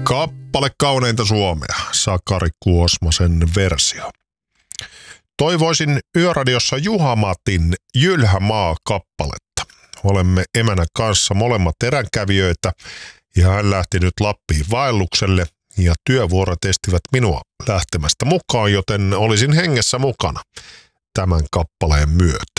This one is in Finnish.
Kappale kauneinta Suomea, Sakari Kuosmasen versio. Toivoisin Yöradiossa Juha Matin Jylhä maa-kappaletta. Olemme emänän kanssa molemmat eränkävijöitä ja hän lähti nyt Lappiin vaellukselle ja työvuorot estivät minua lähtemästä mukaan, joten olisin hengessä mukana tämän kappaleen myötä.